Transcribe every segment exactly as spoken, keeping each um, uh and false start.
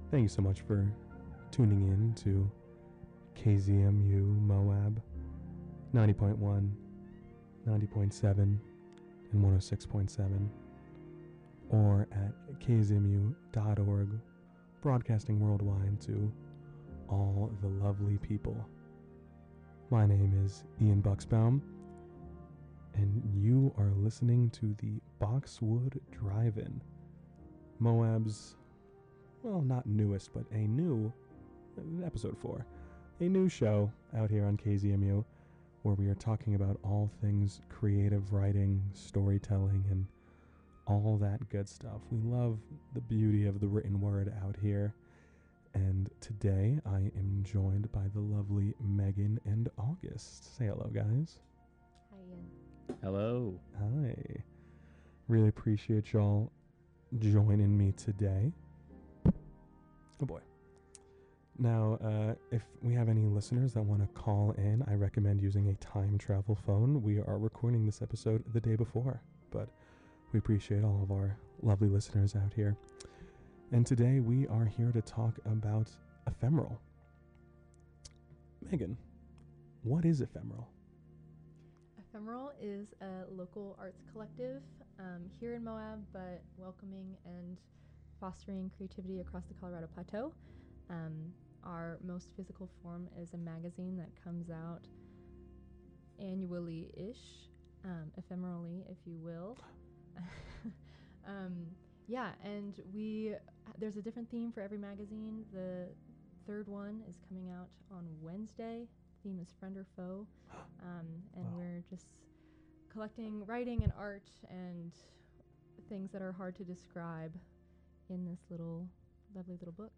Thank you so much for tuning in to K Z M U Moab ninety point one, ninety point seven, and one oh six point seven, or at k z m u dot org, broadcasting worldwide to all the lovely people. My name is Ian Bucksbaum, and you are listening to the Boxwood Drive-In, Moab's, well, not newest, but a new, episode four, a new show out here on K Z M U, where we are talking about all things creative writing, storytelling, and all that good stuff. We love the beauty of the written word out here. And today I am joined by the lovely Megan and August. Say hello, guys. Hi, Ian. Hello. Hi. Really appreciate y'all joining me today. Oh boy. Now, uh, if we have any listeners that want to call in, I recommend using a time travel phone. We are recording this episode the day before, but we appreciate all of our lovely listeners out here. And today we are here to talk about Ephemeral. Megan, what is Ephemeral? Ephemeral is a local arts collective um, here in Moab, but welcoming and fostering creativity across the Colorado Plateau. Um, our most physical form is a magazine that comes out annually-ish, um, ephemerally, if you will. um, yeah, and we there's a different theme for every magazine. The third one is coming out on Wednesday. Theme is friend or foe, um, and Wow. we're just collecting writing and art and things that are hard to describe in this little lovely little book.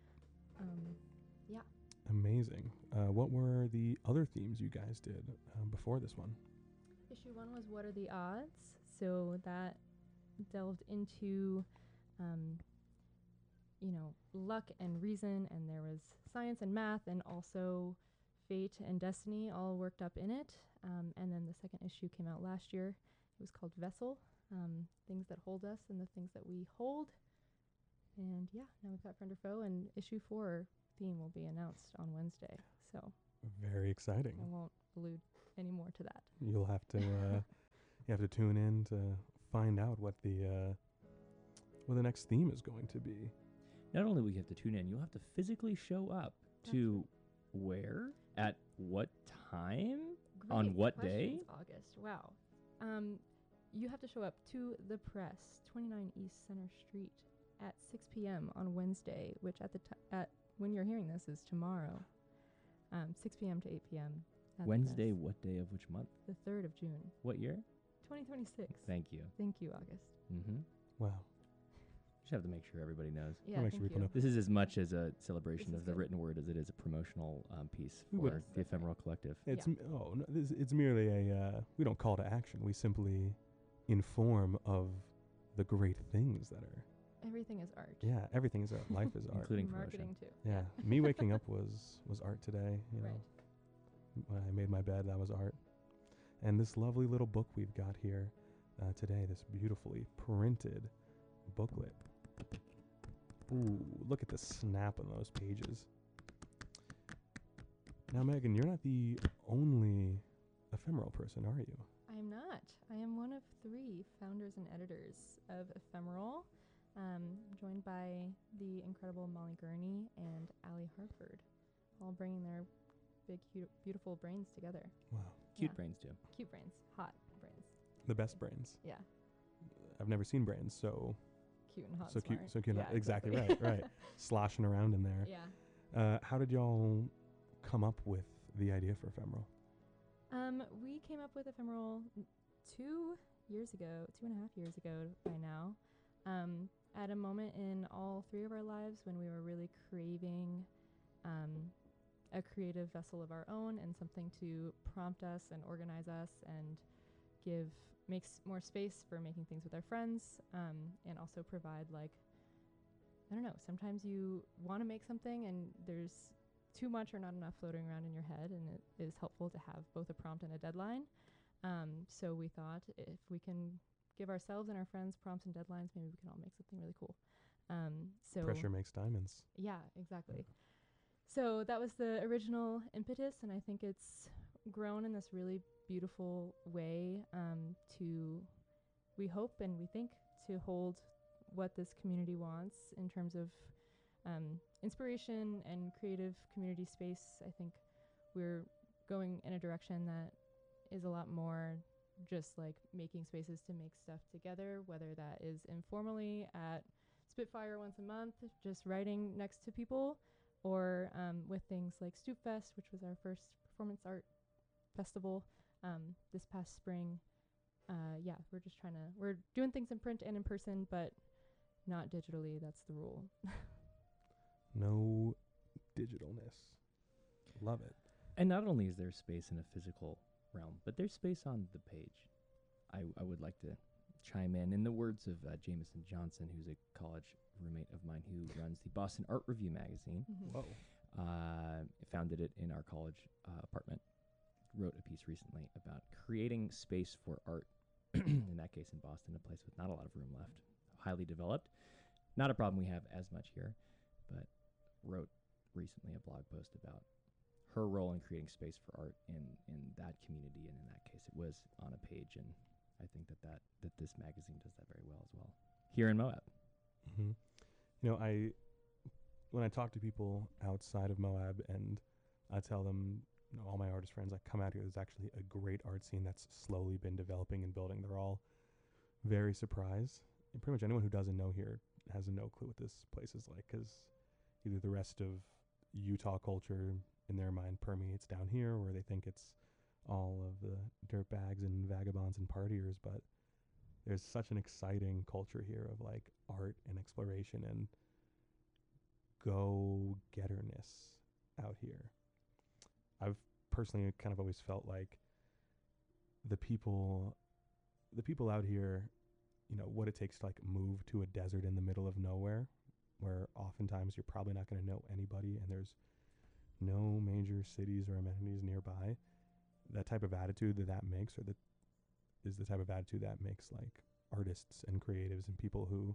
Um, yeah. Amazing. Uh, what were the other themes you guys did um, before this one? Issue one was What Are the Odds? So that delved into, um, you know, luck and reason, and there was science and math, and also fate and destiny all worked up in it. Um, and then the second issue came out last year. It was called Vessel, um, things that hold us and the things that we hold. And yeah, now we've got Friend or Foe, and issue four theme will be announced on Wednesday. So Very exciting. I won't allude any more to that. You'll have to uh, you have to tune in to find out what the uh, what the next theme is going to be. Not only will you have to tune in, you'll have to physically show up That's to where, at what time, Great on what day? questions, August. Wow. Um, you have to show up to the press, twenty-nine East Center Street, at six p.m. on Wednesday, which at the t- at when you're hearing this is tomorrow, um, six p.m. to eight p.m. at the Wednesday, press. what day of which month? The third of June, What year? twenty twenty-six. Thank you. Thank you, August. Mm-hmm. Wow. Just have to make sure everybody knows. Yeah, make thank sure people you. know. This is as much as a celebration This of is the good. written word as it is a promotional um, piece We for would- Yes, the that's right. Ephemeral Collective. It's Yeah. m- oh no, this, it's merely a uh, we don't call to action. We simply inform of the great things that are. Everything is art. Yeah, everything is art. Life is art. Including marketing promotion. too. Yeah, me waking up was was art today. You know, Right. when I made my bed, that was art. And this lovely little book we've got here uh, today, this beautifully printed booklet. Ooh, look at the snap on those pages. Now, Megan, you're not the only ephemeral person, are you? I am not. I am one of three founders and editors of Ephemeral, um, joined by the incredible Molly Gurney and Allie Harford, all bringing their big, hu- beautiful brains together. Wow. Cute Yeah. brains, too. Cute brains, hot brains. The best brains. Yeah, I've never seen brains, so cute and hot. so cute, smart. so cute. Yeah, exactly right, right. Sloshing around in there. Yeah. Uh, how did y'all come up with the idea for ephemeral? Um, we came up with Ephemeral n- two years ago, two and a half years ago by now, um, at a moment in all three of our lives when we were really craving um, a creative vessel of our own and something to prompt us and organize us and give makes more space for making things with our friends, um, and also provide, like, I don't know, sometimes you want to make something and there's too much or not enough floating around in your head, and it is helpful to have both a prompt and a deadline. Um, so we thought if we can give ourselves and our friends prompts and deadlines, maybe we can all make something really cool. Um, so Pressure makes diamonds. yeah, exactly. So that was the original impetus, and I think it's grown in this really beautiful way um, to, we hope and we think, to hold what this community wants in terms of um, inspiration and creative community space. I think we're going in a direction that is a lot more just like making spaces to make stuff together, whether that is informally at Spitfire once a month, just writing next to people, or um, with things like Stoop Fest, which was our first performance art festival um, this past spring. Uh, yeah, we're just trying to, we're doing things in print and in person, but not digitally. That's the rule. No digitalness. Love it. And not only is there space in a physical realm, but there's space on the page. I, I would like to chime in. In the words of uh, Jameson Johnson, who's a college roommate of mine who runs the Boston Art Review magazine, Mm-hmm. Whoa. uh, founded it in our college uh, apartment, wrote a piece recently about creating space for art, in that case in Boston, a place with not a lot of room left, highly developed. Not a problem we have as much here, but wrote recently a blog post about her role in creating space for art in, in that community, and in that case it was on a page, and I think that, that, that this magazine does that very well as well, here in Moab. hmm You know, I when I talk to people outside of Moab and I tell them, you know, all my artist friends, like, come out here, there's actually a great art scene that's slowly been developing and building. They're all very surprised. And pretty much anyone who doesn't know here has no clue what this place is like, because either the rest of Utah culture in their mind permeates down here, where they think it's all of the dirtbags and vagabonds and partiers, but there's such an exciting culture here of like art and exploration and go-getterness out here. I've personally kind of always felt like the people the people out here, you know, what it takes to like move to a desert in the middle of nowhere, where oftentimes you're probably not going to know anybody and there's no major cities or amenities nearby. That type of attitude that that makes, or that is the type of attitude that makes like artists and creatives and people who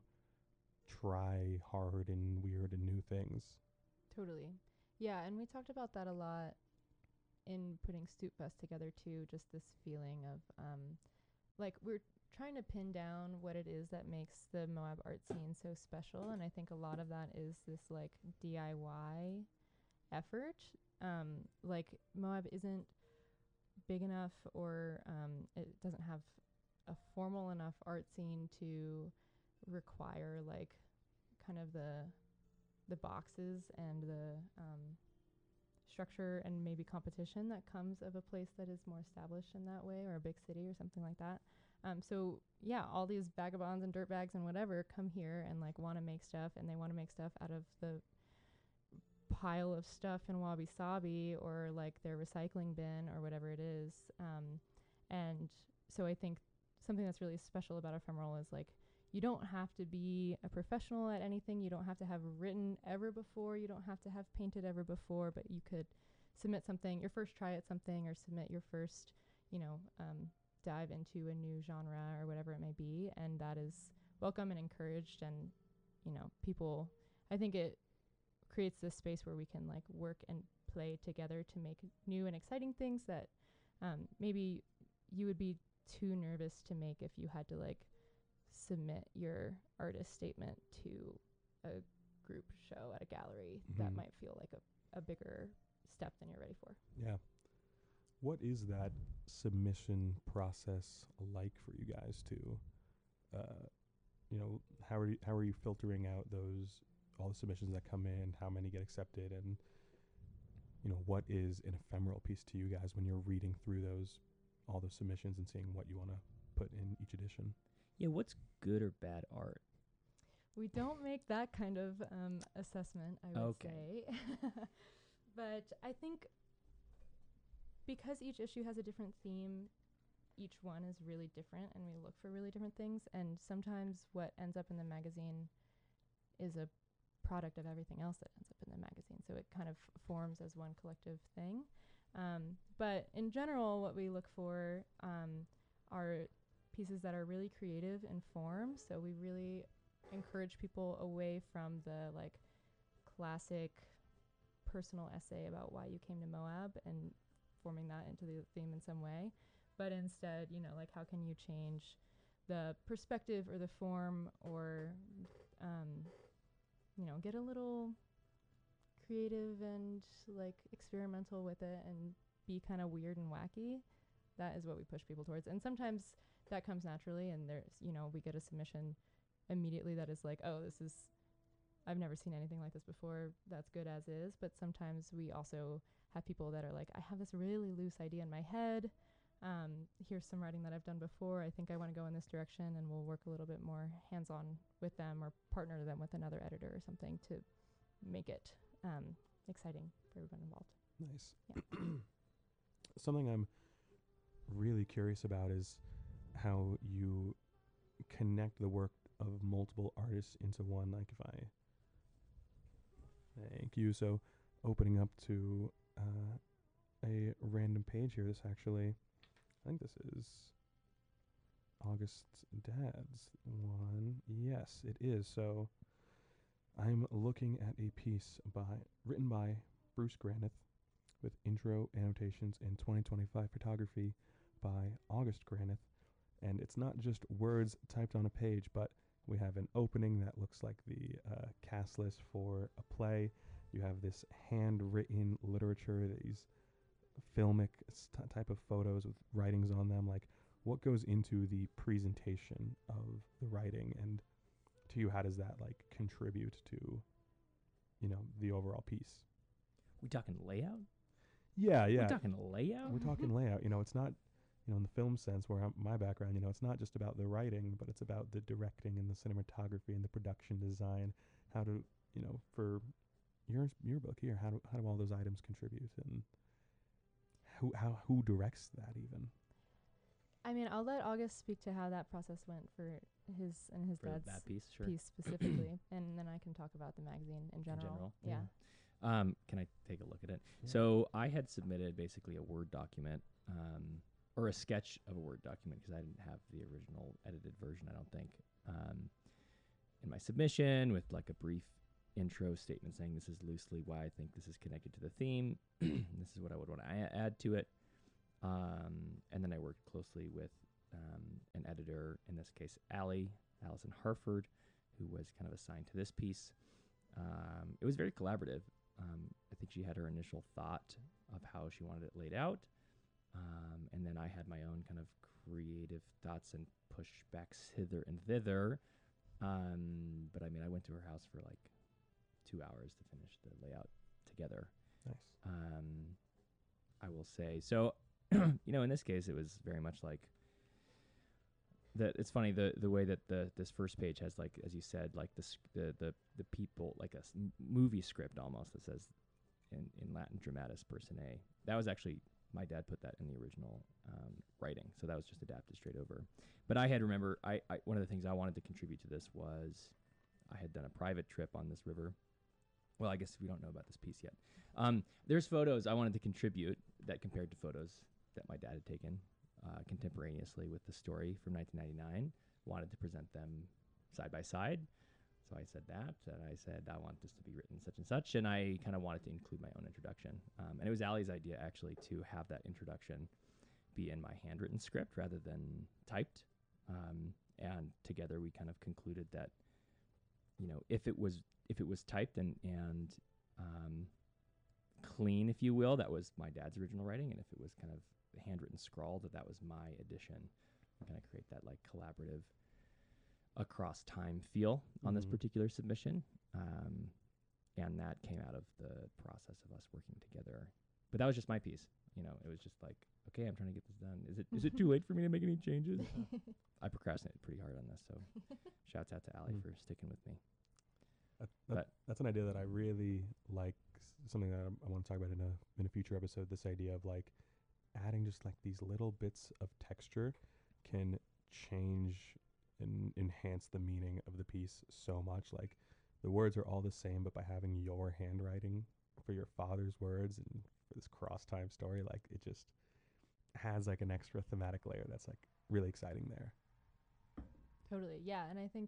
try hard and weird and new things. Totally. Yeah, and we talked about that a lot in putting Stoop Fest together too, just this feeling of um like we're trying to pin down what it is that makes the Moab art scene so special, and I think a lot of that is this like D I Y effort. Um like Moab isn't big enough, or um it doesn't have a formal enough art scene to require like kind of the the boxes and the um, structure and maybe competition that comes of a place that is more established in that way, or a big city or something like that. Um, so yeah, all these vagabonds and dirtbags and whatever come here and like want to make stuff, and they want to make stuff out of the pile of stuff in Wabi Sabi, or like their recycling bin or whatever it is. Um, and so I think something that's really special about Ephemeral is like, you don't have to be a professional at anything. You don't have to have written ever before. You don't have to have painted ever before, but you could submit something, your first try at something, or submit your first, you know, um, dive into a new genre or whatever it may be. And that is welcome and encouraged. And, you know, people, I think it creates this space where we can like work and play together to make new and exciting things that um, maybe you would be too nervous to make if you had to like submit your artist statement to a group show at a gallery. Mm-hmm. That might feel like a, a bigger step than you're ready for. Yeah. What is that submission process like for you guys to, uh, you know, how are you, how are you filtering out those, all the submissions that come in, how many get accepted, and, you know, what is an ephemeral piece to you guys when you're reading through those, all those submissions and seeing what you want to put in each edition? Yeah, what's good or bad art? We don't make that kind of um, assessment, I would Okay. say. But I think because each issue has a different theme, each one is really different, and we look for really different things. And sometimes what ends up in the magazine is a product of everything else that ends up in the magazine. So it kind of f- forms as one collective thing. Um, but in general, what we look for um, are pieces that are really creative in form. So we really encourage people away from the like classic personal essay about why you came to Moab and forming that into the theme in some way, but instead, you know, like how can you change the perspective or the form, or um, you know, get a little creative and like experimental with it and be kind of weird and wacky. That is what we push people towards. And sometimes that comes naturally, and there's, you know, we get a submission immediately that is like, oh, this is, I've never seen anything like this before. That's good as is. But sometimes we also have people that are like, I have this really loose idea in my head. Um, here's some writing that I've done before. I think I want to go in this direction, and we'll work a little bit more hands-on with them or partner them with another editor or something to make it um, exciting for everyone involved. Nice. Yeah. Something I'm really curious about is how you connect the work of multiple artists into one. Like if I thank you. So opening up to uh, a random page here. This actually, I think this is August Dad's one. Yes, it is. So I'm looking at a piece by written by Bruce Granith with intro annotations in twenty twenty-five photography by August Granith. And it's not just words typed on a page, but we have an opening that looks like the uh, cast list for a play. You have this handwritten literature, these filmic st- type of photos with writings on them. Like, what goes into the presentation of the writing, and to you, how does that like contribute to, you know, the overall piece? We talking layout? Yeah, yeah. We're talking layout? We're talking layout. You know, it's not, you know, in the film sense where I'm, my background, you know, it's not just about the writing, but it's about the directing and the cinematography and the production design. How to, you know, for your your book here, how do how do all those items contribute, and who how who directs that even? I mean, I'll let August speak to how that process went for his and his For dad's that piece, sure. piece specifically, and then I can talk about the magazine in In general. general, Yeah. Um, can I take a look at it? Yeah. So I had submitted basically a Word document, um, or a sketch of a Word document, because I didn't have the original edited version, I don't think, um, in my submission, with like a brief intro statement saying this is loosely why I think this is connected to the theme. This is what I would want to a- add to it. Um, and then I worked closely with um, an editor, in this case, Allie, Allison Harford, who was kind of assigned to this piece. Um, it was very collaborative. Um, I think she had her initial thought of how she wanted it laid out. Um, and then I had my own kind of creative thoughts and pushbacks hither and thither. Um, but I mean, I went to her house for like two hours to finish the layout together. Nice. Um, I will say. So, you know, in this case, it was very much like that. It's funny the the way that the this first page has, like, as you said, like the sc- the the, the people, like a s- m- movie script almost, that says in in Latin dramatis personae. That was actually, my dad put that in the original um, writing, so that was just adapted straight over. But I had remember I, I one of the things I wanted to contribute to this was I had done a private trip on this river. Well, I guess we don't know about this piece yet. Um, there's photos I wanted to contribute that compared to photos that my dad had taken uh, contemporaneously with the story from nineteen ninety-nine. Wanted to present them side by side. So I said that, and I said, I want this to be written such and such, and I kind of wanted to include my own introduction. Um, and it was Allie's idea, actually, to have that introduction be in my handwritten script rather than typed. Um, and together we kind of concluded that, you know, if it was if it was typed and and um, clean, if you will, that was my dad's original writing, and if it was kind of handwritten scrawl, that that was my addition. Kind of create that like collaborative across time feel on this Mhm. particular submission, um, and that came out of the process of us working together. But that was just my piece. You know, it was just like, okay, I'm trying to get this done. Is it is it too late for me to make any changes? I procrastinated pretty hard on this, so shouts out to Allie Mm. for sticking with me. That, that, But- that's an idea that I really like. s- Something that I, I want to talk about in a in a future episode. This idea of like adding just like these little bits of texture can change and enhance the meaning of the piece so much. Like the words are all the same, but by having your handwriting for your father's words and for this cross time story, like it just has like an extra thematic layer that's like really exciting there. Totally, yeah. And I think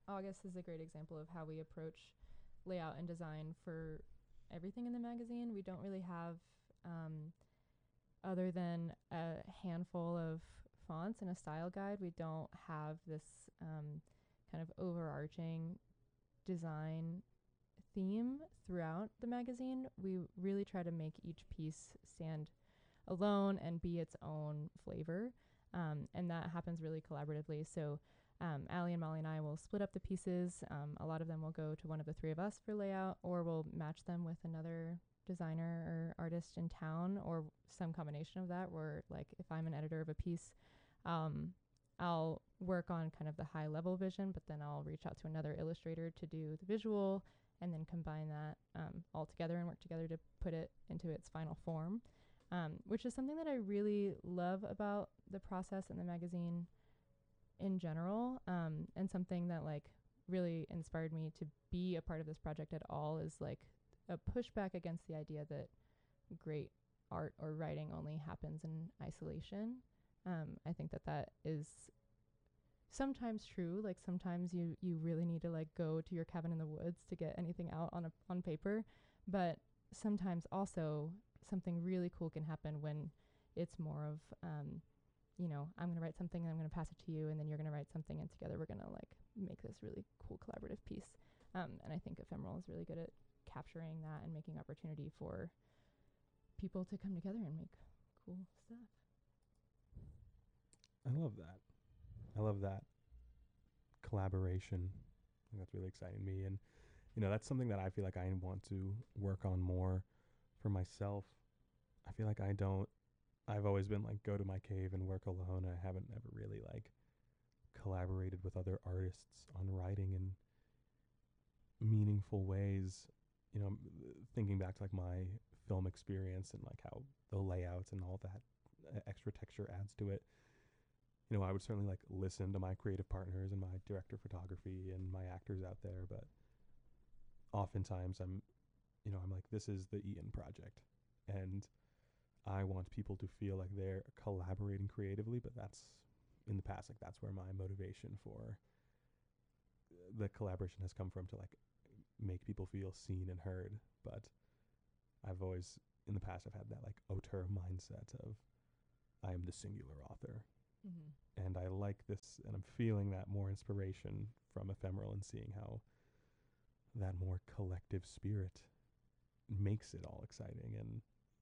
August is a great example of how we approach layout and design for everything in the magazine. We don't really have, um, other than a handful of fonts and a style guide, we don't have this um, kind of overarching design theme throughout the magazine. We really try to make each piece stand alone and be its own flavor. Um, and that happens really collaboratively. So um, Allie and Molly and I will split up the pieces. Um, a lot of them will go to one of the three of us for layout, or we'll match them with another designer or artist in town, or some combination of that, where like if I'm an editor of a piece, um, I'll work on kind of the high level vision, but then I'll reach out to another illustrator to do the visual, and then combine that um, all together and work together to put it into its final form, um, which is something that I really love about the process in the magazine in general, um, and something that like really inspired me to be a part of this project at all is like a pushback against the idea that great art or writing only happens in isolation. Um, I think that that is sometimes true. Like sometimes you you really need to like go to your cabin in the woods to get anything out on a on paper, but sometimes also something really cool can happen when it's more of um, you know, I'm gonna write something and I'm gonna pass it to you, and then you're gonna write something, and together we're gonna like make this really cool collaborative piece. Um, and I think Ephemeral is really good at capturing that and making opportunity for people to come together and make cool stuff. I love that. I love that collaboration. I think that's really exciting to me. And, you know, that's something that I feel like I want to work on more for myself. I feel like I don't, I've always been like, go to my cave and work alone. I haven't ever really like collaborated with other artists on writing in meaningful ways. You know, thinking back to like my film experience and like how the layouts and all that uh, extra texture adds to it. You know, I would certainly like listen to my creative partners and my director of photography and my actors out there, but oftentimes I'm, you know, I'm like, this is the Ian project, and I want people to feel like they're collaborating creatively, but that's in the past, like that's where my motivation for the collaboration has come from, to like make people feel seen and heard. But I've always, in the past, I've had that like auteur mindset of I am the singular author. Mm-hmm. And I like this, and I'm feeling that more inspiration from Ephemeral, and seeing how that more collective spirit makes it all exciting, and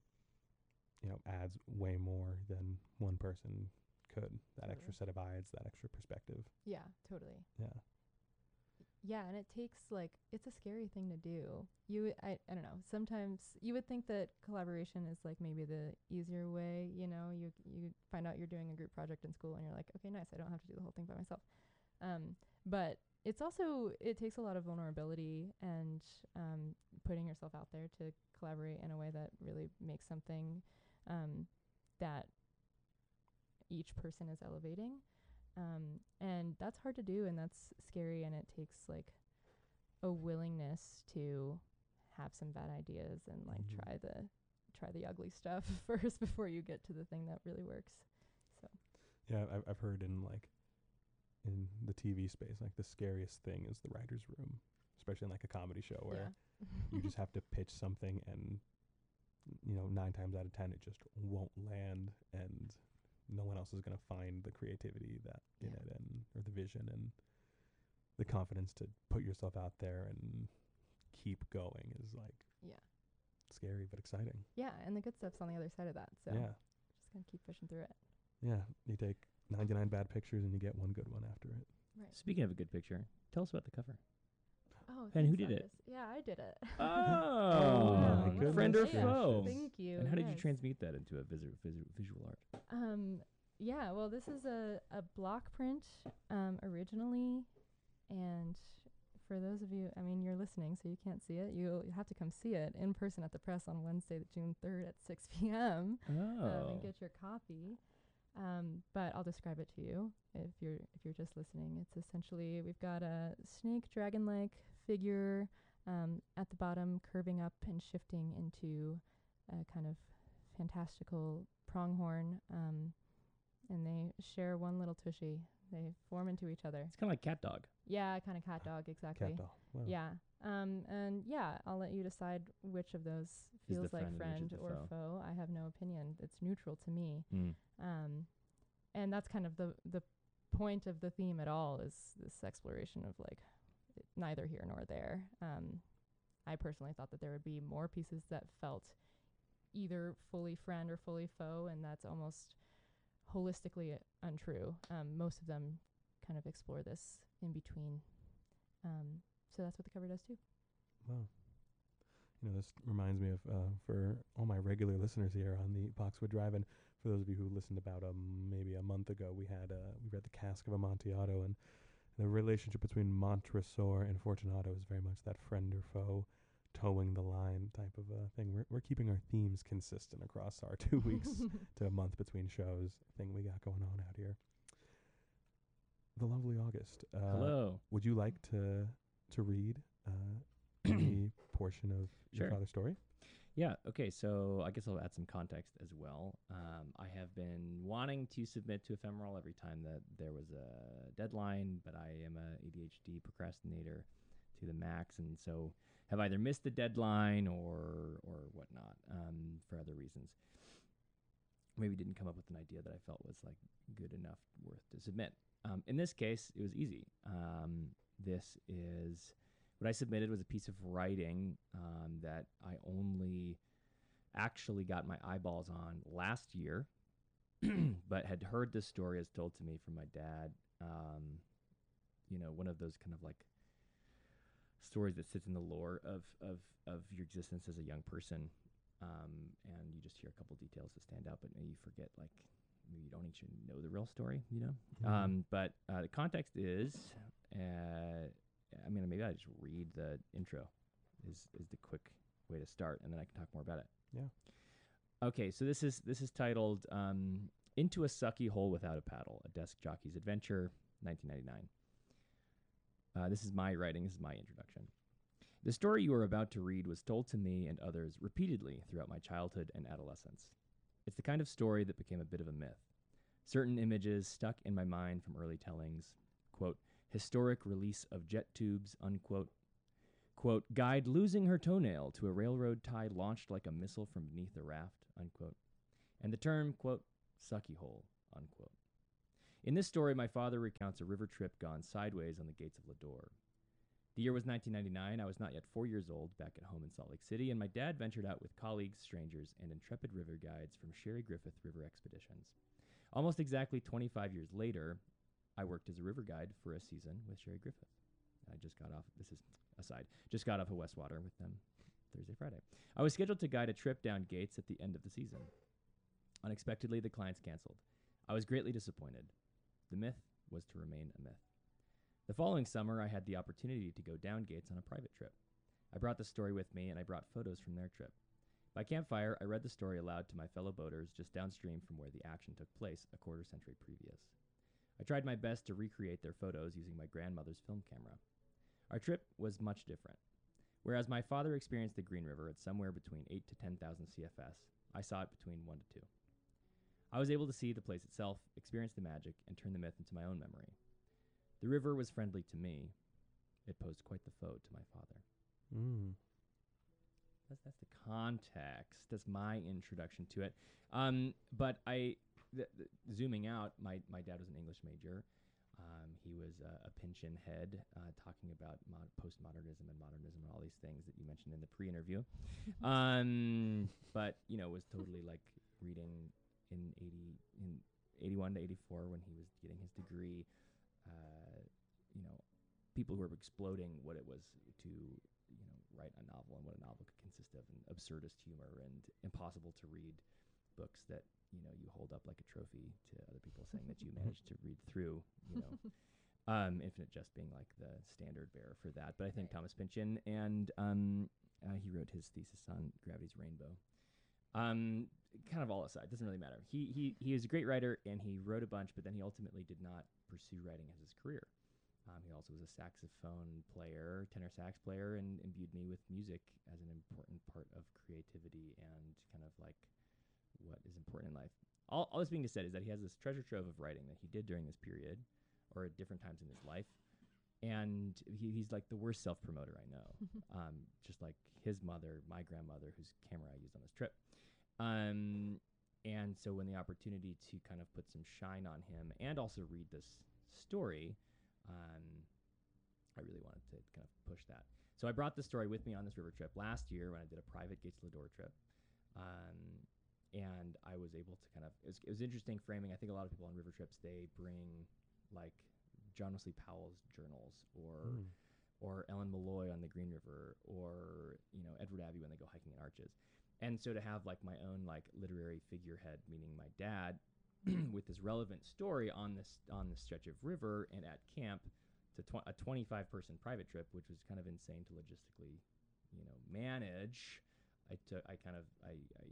you know, adds way more than one person could. That Totally. extra set of eyes, that extra perspective. Yeah, totally. Yeah. Yeah, and it takes like, it's a scary thing to do. You, I, I don't know. Sometimes you would think that collaboration is like maybe the easier way. You know, you you find out you're doing a group project in school, and you're like, okay, nice. I don't have to do the whole thing by myself. Um, but it's also, it takes a lot of vulnerability and um, putting yourself out there to collaborate in a way that really makes something um, that each person is elevating. Um, and that's hard to do, and that's scary, and it takes like a willingness to have some bad ideas and like Mhm. try the try the ugly stuff first before you get to the thing that really works. So Yeah, I've, I've heard in like in the T V space, like the scariest thing is the writer's room, especially in like a comedy show where yeah. you just have to pitch something, and you know, nine times out of ten it just won't land, and no one else is going to find the creativity that in Yeah. it, and or the vision and the confidence to put yourself out there and keep going is like Yeah. scary but exciting. Yeah, and the good stuff's on the other side of that. So Yeah. just gonna keep pushing through it. Yeah. You take ninety-nine bad pictures and you get one good one after it. Right. Speaking of a good picture, tell us about the cover. Oh, And who thanks, did it? August. Yeah, I did it. Oh, wow, my what a friend or nice touch. foe? Thank you. And how did you yes. transmute that into a visual visual, visual art? Um, yeah, well, this is a, a block print um, originally. And for those of you, I mean, you're listening, so you can't see it. You'll, you'll have to come see it in person at the press on Wednesday, June third at six p.m. Oh. Um, and get your copy. Um, but I'll describe it to you if you're if you're just listening. It's essentially, we've got a snake dragon-like figure um, at the bottom, curving up and shifting into a kind of fantastical pronghorn. Um, and they share one little tushy. They form into each other. It's kind of like cat dog. Yeah, kind of cat dog, exactly. Cat doll. Wow. Yeah. Um, and yeah, I'll let you decide which of those Is feels the like friend and which is friend the or foe. foe. I have no opinion. It's neutral to me. Mm. Um, and that's kind of the the point of the theme at all, is this exploration of like it- neither here nor there. Um, I personally thought that there would be more pieces that felt either fully friend or fully foe, and that's almost holistically untrue. Um, most of them kind of explore this in between. Um, so that's what the cover does too. Wow. You know, this reminds me of, uh, for all my regular listeners here on the Boxwood Drive, and for those of you who listened about um, maybe a month ago, we had uh, we read The Cask of Amontillado, and the relationship between Montresor and Fortunato is very much that friend or foe, towing the line type of uh, thing. We're we're keeping our themes consistent across our two weeks to a month between shows thing we got going on out here. The lovely August. Uh, Hello. Would you like to to read uh, any portion of your Sure. father's story? Yeah. Okay. So I guess I'll add some context as well. Um, I have been wanting to submit to Ephemeral every time that there was a deadline, but I am a A D H D procrastinator to the max, and so have either missed the deadline or or whatnot um, for other reasons. Maybe didn't come up with an idea that I felt was like good enough worth to submit. Um, in this case, it was easy. Um, this is what I submitted was a piece of writing um, that I only actually got my eyeballs on last year, but had heard this story as told to me from my dad. Um, you know, one of those kind of like stories that sits in the lore of of of your existence as a young person, um, and you just hear a couple details that stand out, but maybe you forget, like maybe you don't actually know the real story, you know. Mhm. Um, but uh, the context is, uh, I mean, maybe I just read the intro, is is the quick way to start, and then I can talk more about it. Yeah. Okay, so this is this is titled um, "Into a Sucky Hole Without a Paddle: A Desk Jockey's Adventure," nineteen ninety-nine. Uh, this is my writing. This is my introduction. The story you are about to read was told to me and others repeatedly throughout my childhood and adolescence. It's the kind of story that became a bit of a myth. Certain images stuck in my mind from early tellings, quote, historic release of jet tubes, unquote, quote, guide losing her toenail to a railroad tie launched like a missile from beneath a raft, unquote, and the term, quote, sucky hole, unquote. In this story, my father recounts a river trip gone sideways on the gates of Ladore. The year was nineteen ninety-nine. I was not yet four years old, back at home in Salt Lake City, and my dad ventured out with colleagues, strangers, and intrepid river guides from Sherry Griffith River Expeditions. Almost exactly twenty-five years later, I worked as a river guide for a season with Sherry Griffith. I just got off, this is aside, just got off of Westwater with them Thursday, Friday. I was scheduled to guide a trip down Gates at the end of the season. Unexpectedly, the clients canceled. I was greatly disappointed. The myth was to remain a myth. The following summer, I had the opportunity to go down Gates on a private trip. I brought the story with me, and I brought photos from their trip. By campfire, I read the story aloud to my fellow boaters just downstream from where the action took place a quarter century previous. I tried my best to recreate their photos using my grandmother's film camera. Our trip was much different. Whereas my father experienced the Green River at somewhere between eight to ten thousand C F S, I saw it between one to two. I was able to see the place itself, experience the magic, and turn the myth into my own memory. The river was friendly to me. It posed quite the foe to my father. Mm. That's that's the context. That's my introduction to it. Um, but I, th- th- zooming out, my, my dad was an English major. Um, he was uh, a Pynchon head, uh, talking about mod- postmodernism and modernism and all these things that you mentioned in the pre-interview. um, but you know, was totally like reading in eighty in eighty-one to eighty-four when he was getting his degree. Uh, you know, people who were exploding what it was to, you know, write a novel and what a novel could consist of, and absurdist humor and impossible to read books that, you know, you hold up like a trophy to other people saying that you managed to read through, you know. um, Infinite Jest being like the standard bearer for that. But I think Right. Thomas Pynchon, and um, uh, he wrote his thesis on Gravity's Rainbow. Um, kind of all aside, doesn't really matter. He he he is a great writer, and he wrote a bunch, but then he ultimately did not pursue writing as his career. Um, he also was a saxophone player, tenor sax player, and imbued me with music as an important part of creativity and kind of like what is important in life. all, all this being said is that he has this treasure trove of writing that he did during this period or at different times in his life. And he, he's like the worst self-promoter I know, um, just like his mother, my grandmother, whose camera I used on this trip. Um, and so when the opportunity to kind of put some shine on him and also read this story, um, I really wanted to kind of push that. So I brought this story with me on this river trip last year when I did a private Gates of Lodore trip. Um, and I was able to kind of, it was, it was interesting framing. I think a lot of people on river trips, they bring like John Wesley Powell's journals or Mm. or Ellen Malloy on the Green River or, you know, Edward Abbey when they go hiking in Arches. And so to have like my own like literary figurehead, meaning my dad, with this relevant story on this on this stretch of river and at camp to tw- a twenty-five person private trip, which was kind of insane to logistically, you know, manage. I took I kind of I, I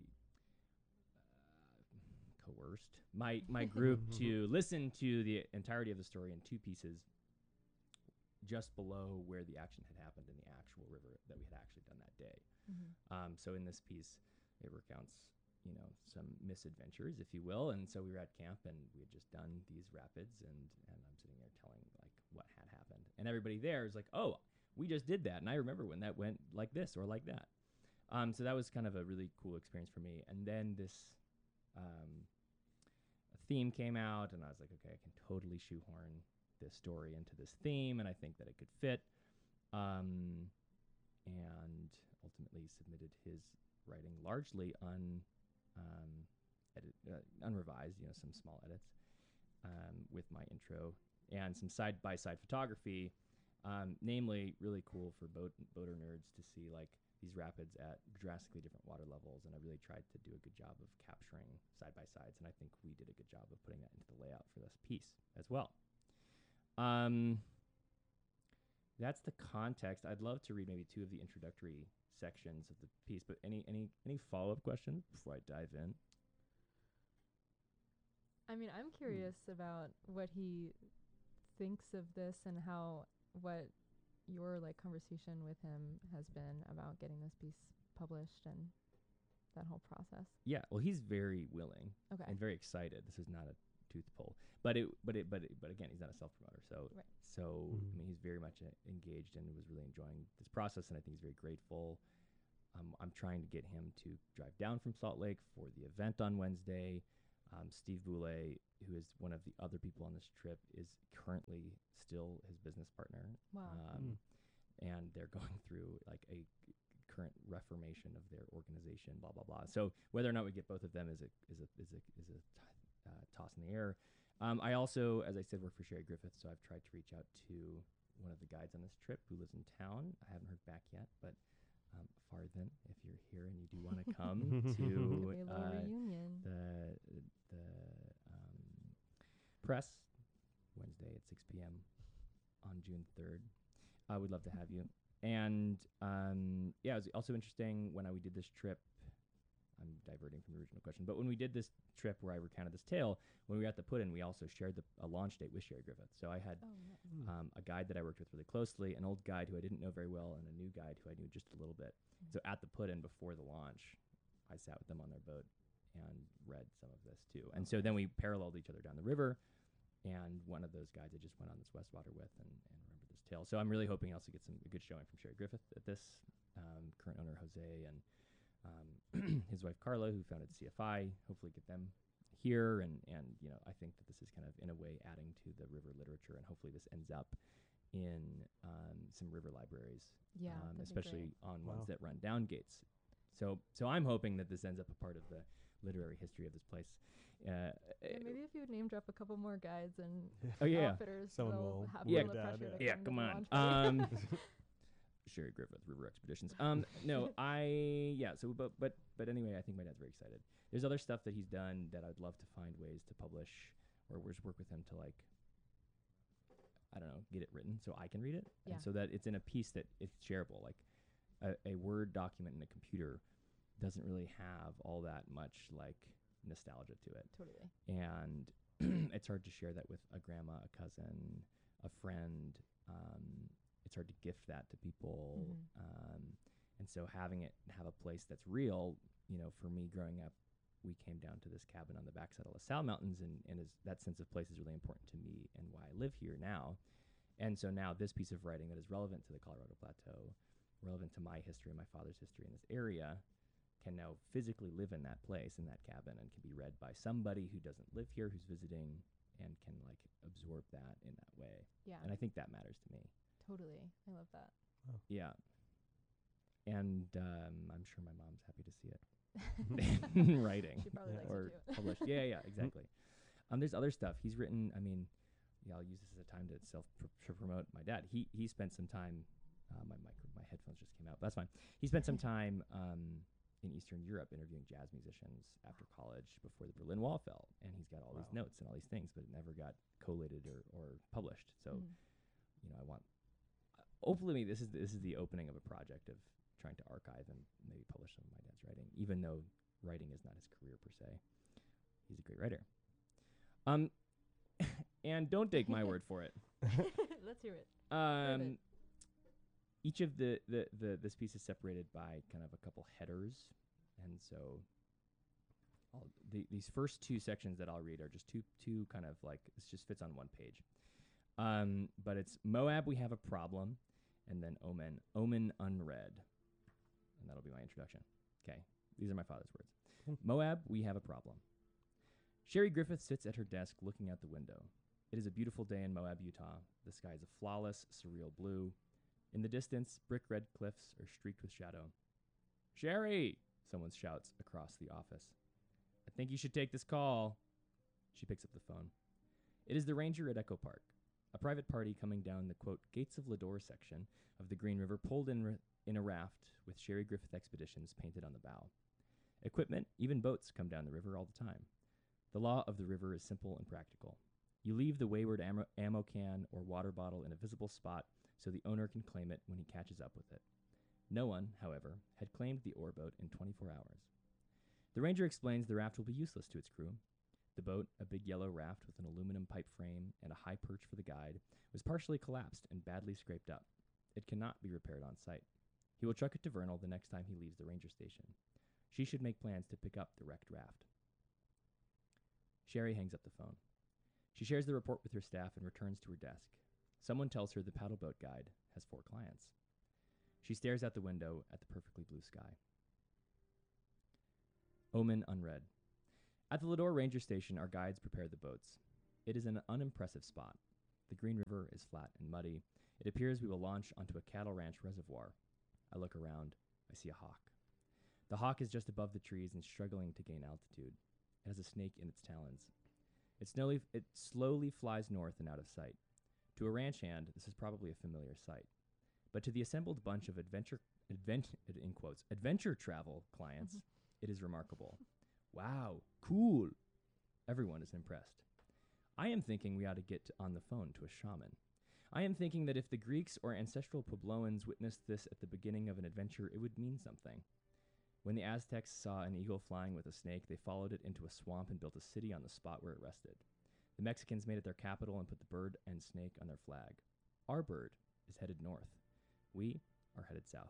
uh, coerced my my group to listen to the entirety of the story in two pieces just below where the action had happened in the actual river that we had actually done that day. Mm-hmm. Um, so in this piece, it recounts, you know, some misadventures, if you will. And so we were at camp and we had just done these rapids, and, and I'm sitting there telling like what had happened. And everybody there is like, oh, we just did that. And I remember when that went like this or like that. Um, so that was kind of a really cool experience for me. And then this um, theme came out, and I was like, okay, I can totally shoehorn this story into this theme, and I think that it could fit. Um, and ultimately submitted his writing largely un, um, edit, uh, unrevised, you know, some small edits um, with my intro and some side-by-side photography, um, namely really cool for boat boater nerds to see like these rapids at drastically different water levels, and I really tried to do a good job of capturing side-by-sides, and I think we did a good job of putting that into the layout for this piece as well. Um, that's the context. I'd love to read maybe two of the introductory sections of the piece, but any any any follow-up questions before I dive in? I mean, I'm curious about what he thinks of this and how what your like conversation with him has been about getting this piece published and that whole process. Yeah, well, he's very willing Okay. and very excited. This is not a tooth pull, but it, but it, but it, but again, he's not a self promoter. So, Right. so Mhm. I mean, he's very much uh, engaged and was really enjoying this process, and I think he's very grateful. Um, I'm trying to get him to drive down from Salt Lake for the event on Wednesday. Um, Steve Boulay, who is one of the other people on this trip, is currently still his business partner. Wow. Um, And they're going through like a c- current reformation of their organization, blah blah blah. So whether or not we get both of them is a is a is a is a t- uh, toss in the air. Um, I also, as I said, work for Sherry Griffith, so I've tried to reach out to one of the guides on this trip who lives in town. I haven't heard back yet, but um, Farthen, if you're here and you do want to come Could to be a little uh, reunion. the the um, press Wednesday at six p.m. on June third. I would love to have you. And um, yeah, it was also interesting when I, we did this trip. I'm diverting from the original question, but when we did this trip where I recounted this tale, when we were at the put-in, we also shared the, a launch date with Sherry Griffith. So I had Oh, nice. Mm. um, a guide that I worked with really closely, an old guide who I didn't know very well, and a new guide who I knew just a little bit. Mhm. So at the put-in before the launch, I sat with them on their boat and read some of this too. And so then we paralleled each other down the river, and one of those guides I just went on this Westwater with and, and remember this tale. So I'm really hoping I also get some a good showing from Sherry Griffith at this, um, current owner Jose and um, his wife Carla, who founded C F I. Hopefully get them here, and and you know, I think that this is kind of in a way adding to the river literature, and hopefully this ends up in um, some river libraries, Yeah, um, that'd be especially great. on Wow. ones that run down Gates. So so I'm hoping that this ends up a part of the literary history of this place. Uh, Yeah, maybe if you would name drop a couple more guides and oh yeah, outfitters, Someone they'll will have Yeah. a little dad, pressure to yeah, come, to come the on. launch party. Um, Sherry Griffith, River Expeditions. Um, no, I yeah. So, but but but anyway, I think my dad's very excited. There's other stuff that he's done that I'd love to find ways to publish, or just work with him to like, I don't know, get it written so I can read it, Yeah. and so that it's in a piece that it's shareable. Like a, a Word document in a computer doesn't really have all that much like nostalgia to it, Totally. and it's hard to share that with a grandma, a cousin, a friend. Um, it's hard to gift that to people. Mhm. Um, and so having it have a place that's real, you know, for me growing up we came down to this cabin on the backside of La Salle Mountains, and, and is, that sense of place is really important to me and why I live here now. And so now this piece of writing that is relevant to the Colorado Plateau, relevant to my history and my father's history in this area, can now physically live in that place, in that cabin, and can be read by somebody who doesn't live here, who's visiting, and can like absorb that in that way. Yeah. And I think that matters to me. Totally. I love that. Yeah. And um, I'm sure my mom's happy to see it in writing. She probably Yeah. likes Or it too. published. Yeah, yeah, exactly. Um, there's other stuff he's written. I mean, yeah, I'll use this as a time to self pr- to promote my dad. He he spent some time. Uh, my micro, my headphones just came out. But that's fine. He spent some time um, in Eastern Europe interviewing jazz musicians after college before the Berlin Wall fell, and he's got all these Wow. notes and all these things, but it never got collated or, or published. So, Mhm. you know, I want. Uh, hopefully, this is this is the opening of a project of trying to archive and maybe publish some of my dad's writing, even though writing is not his career per se. He's a great writer. Um, and don't take my word for it. Let's hear it. Um, each of the, the, the this piece is separated by kind of a couple headers, and so I'll, the, these first two sections that I'll read are just two two kind of like this just fits on one page. Um, but it's Moab, we have a problem, and then Omen, Omen unread, and that'll be my introduction. Okay, these are my father's words. Cool. Moab, we have a problem. Sherry Griffith sits at her desk looking out the window. It is a beautiful day in Moab, Utah. The sky is a flawless, surreal blue. In the distance, brick-red cliffs are streaked with shadow. Sherry, someone shouts across the office. I think you should take this call. She picks up the phone. It is the ranger at Echo Park. A private party coming down the, quote, Gates of Lador section of the Green River pulled in, r- in a raft with Sherry Griffith Expeditions painted on the bow. Equipment, even boats, come down the river all the time. The law of the river is simple and practical. You leave the wayward ammo, ammo can or water bottle in a visible spot so the owner can claim it when he catches up with it. No one, however, had claimed the ore boat in twenty-four hours. The ranger explains the raft will be useless to its crew. The boat, a big yellow raft with an aluminum pipe frame and a high perch for the guide, was partially collapsed and badly scraped up. It cannot be repaired on site. He will truck it to Vernal the next time he leaves the ranger station. She should make plans to pick up the wrecked raft. Sherry hangs up the phone. She shares the report with her staff and returns to her desk. Someone tells her the paddle boat guide has four clients. She stares out the window at the perfectly blue sky. Omen unread. At the Lador Ranger Station, our guides prepare the boats. It is an unimpressive spot. The Green River is flat and muddy. It appears we will launch onto a cattle ranch reservoir. I look around. I see a hawk. The hawk is just above the trees and struggling to gain altitude. It has a snake in its talons. It slowly, it slowly flies north and out of sight. To a ranch hand, this is probably a familiar sight. But to the assembled bunch of adventure, advent, in quotes, adventure travel clients, it is remarkable. Wow, cool. Everyone is impressed. I am thinking we ought to get on the phone to a shaman. I am thinking that if the Greeks or ancestral Puebloans witnessed this at the beginning of an adventure, it would mean something. When the Aztecs saw an eagle flying with a snake, they followed it into a swamp and built a city on the spot where it rested. The Mexicans made it their capital and put the bird and snake on their flag. Our bird is headed north. We are headed south.